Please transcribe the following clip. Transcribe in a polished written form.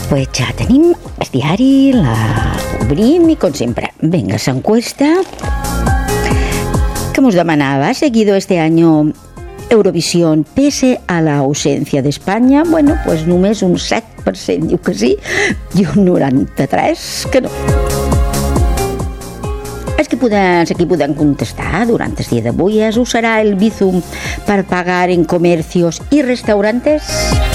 Pues ja tenim el diari, l'obrim i, com sempre, venga, s'encuesta que mos demanava, ¿ha seguido este año Eurovisión pese a la ausencia de España? Bueno, pues només un 7% diu que sí i un 93% que no. Els que podem contestar durant el dia d'avui és: ¿usarà el Bizum per pagar en comercios i restaurantes?